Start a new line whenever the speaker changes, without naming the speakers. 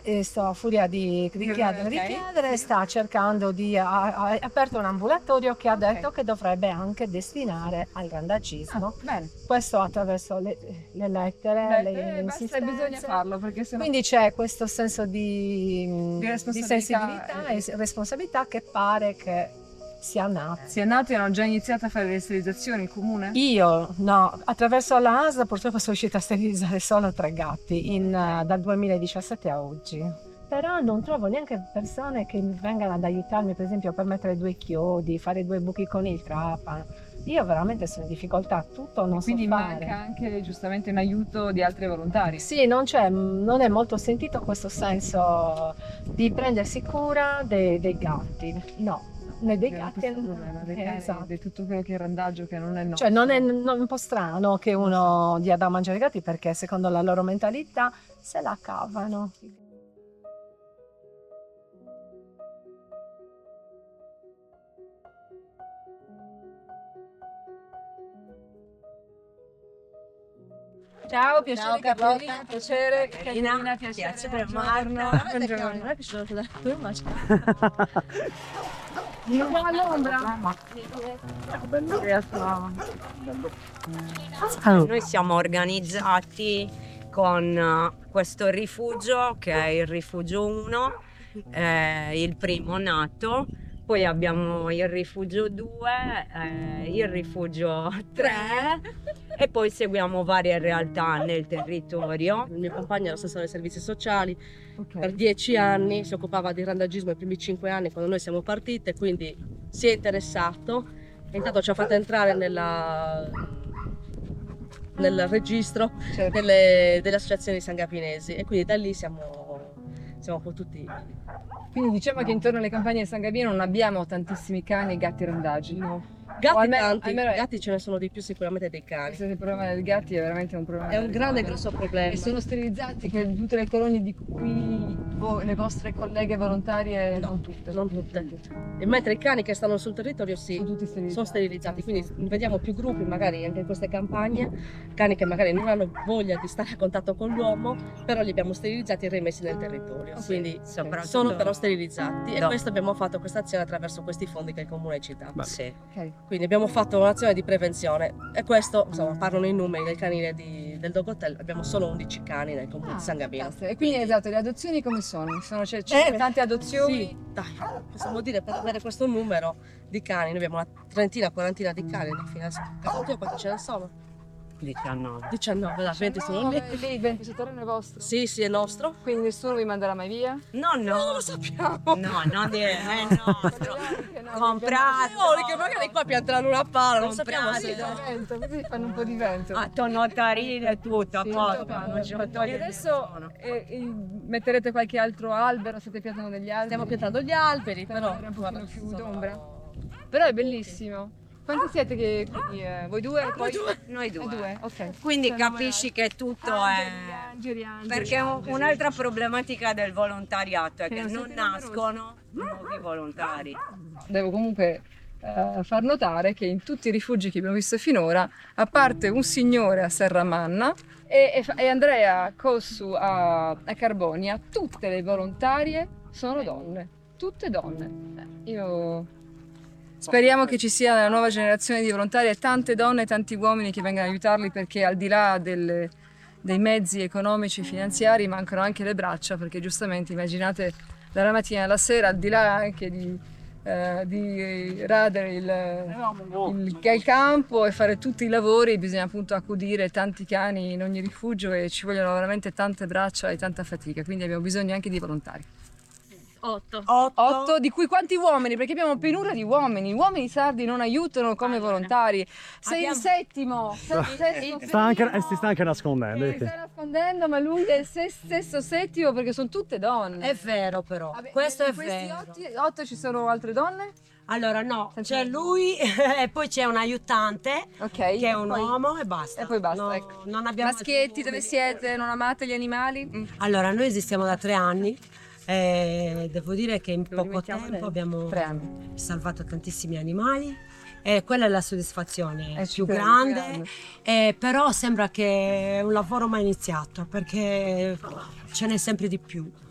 a furia di richiedere, sta cercando ha aperto un ambulatorio che ha detto che dovrebbe anche destinare al randagismo.
Bene.
Questo attraverso le lettere, le
Basta, bisogna
insistenze.
farlo perché sennò
Quindi c'è questo senso di
responsabilità,
sensibilità e responsabilità che pare che sia nato.
si è nato e hanno già iniziato a fare le sterilizzazioni in comune?
Io no, attraverso la ASL purtroppo sono riuscita a sterilizzare solo 3 gatti dal 2017 a oggi. Però non trovo neanche persone che vengano ad aiutarmi, per esempio, per mettere 2 chiodi, fare 2 buchi con il trapano. Io veramente sono in difficoltà, tutto non so
Quindi
fare.
manca anche giustamente un aiuto di altri volontari.
Sì, non è molto sentito questo senso di prendersi cura dei gatti. No, né dei gatti
Questo è il problema dei cani,
esatto.
di tutto quello che è randaggio che non è nostro.
Cioè non è un po' strano che uno dia da mangiare ai gatti perché secondo la loro mentalità se la cavano. Ciao, piacere
Carlotta, piacere.
Caterina,
piacere.
Marta.
Buongiorno.
Mi è piaciuto da tu, ma noi siamo organizzati con questo rifugio che è il rifugio 1, il primo nato, poi abbiamo il rifugio 2, il rifugio 3 e poi seguiamo varie realtà nel territorio.
Il mio compagno era assessore ai servizi sociali,
Ok.
per 10 anni si occupava di randagismo i primi 5 anni quando noi siamo partite, quindi si è interessato e intanto ci ha fatto entrare nel registro
Certo.
delle associazioni sangapinesi e quindi da lì siamo potuti.
Quindi diciamo che intorno alle campagne di San Gabino non abbiamo tantissimi cani e gatti randagi.
No.
O
Gatti
almeno-
tanti,
almeno-
gatti ce ne sono di più sicuramente dei cani.
Questo il problema dei gatti è veramente un problema.
È un grande e grosso problema.
E sono sterilizzati che tutte le colonie di cui le vostre colleghe volontarie,
No,
non tutte.
non tutte. E mentre i cani che stanno sul territorio sì,
Sono tutti sterilizzati.
sono sterilizzati, quindi vediamo più gruppi magari anche in queste campagne, cani che magari non hanno voglia di stare a contatto con l'uomo, però li abbiamo sterilizzati e rimessi nel territorio, quindi
soprattutto-
sono però sterilizzati e
No.
questo abbiamo fatto questa azione attraverso questi fondi che il comune ci dà.
Sì.
Ok.
Quindi abbiamo fatto un'azione di prevenzione e questo, insomma, parlano i numeri del canile del Dog Hotel, abbiamo solo 11 cani nel comune di San Gabino.
Fantastico. E quindi esatto, le adozioni come sono? C'è tante adozioni?
Sì, dai, possiamo dire per avere questo numero di cani, noi abbiamo una trentina, quarantina di cani alla fine. Oddio, quanti ce ne sono?
19.
19, dai, 20 sono lì.
Lì il 20 terreno è vostro?
Sì, sì, è nostro.
Quindi nessuno vi manderà mai via?
No,
Non lo sappiamo.
No, non è nostro. Comprato.
Che magari qua pianteranno una pala, non sappiamo
Comprato.
se...
Vento, così fanno un po' di vento.
A notarino e tutto, a
Sì,
posto.
tutto
Non ci
fatto.
toglie
E adesso metterete qualche altro albero? State piantando degli alberi?
Stiamo piantando gli alberi,
Per
però...
avere un pochino più
sono-
d'ombra. Però è bellissimo. Quanti siete che quindi, voi due? Poi...
Noi due.
Due, ok.
Quindi
Fenomenale.
capisci che tutto
Angeli,
è...
angeli,
Perché
angeli.
un'altra problematica del volontariato è
Che
che
non
non
siete numerosi.
nascono nuovi volontari.
Devo comunque far notare che in tutti i rifugi che abbiamo visto finora, a parte un signore a Serramanna e Andrea Cossu a Carbonia, tutte le volontarie sono donne, tutte donne. Io speriamo che ci sia nella nuova generazione di volontari tante donne e tanti uomini che vengano a aiutarli, perché al di là dei mezzi economici e finanziari mancano anche le braccia, perché giustamente immaginate dalla mattina alla sera, al di là anche di radere il campo e fare tutti i lavori, bisogna appunto accudire tanti cani in ogni rifugio e ci vogliono veramente tante braccia e tanta fatica, quindi abbiamo bisogno anche di volontari.
8.
8, di cui quanti uomini? Perché abbiamo penuria di uomini. Gli uomini sardi non aiutano come volontari. Sei il settimo. Sei il sesto.
Si sta anche nascondendo.
Si
vedi?
sta nascondendo, ma lui è il stesso settimo perché sono tutte donne.
È vero però,
Vabbè,
questo è
in questi
vero.
8 ci sono altre donne?
Allora no, c'è lui e poi c'è un aiutante
Ok.
che è un
Poi-
uomo e basta.
E poi basta,
No,
ecco.
non abbiamo
Maschietti,
altri
dove
uomini.
siete? Non amate gli animali?
Allora, noi esistiamo da 3 anni e devo dire che in poco
mettiamo
tempo
dentro?
abbiamo
3 anni.
salvato tantissimi animali e quella è la soddisfazione
Ci
più
credo,
grande, però sembra che è un lavoro mai iniziato perché ce n'è sempre di più.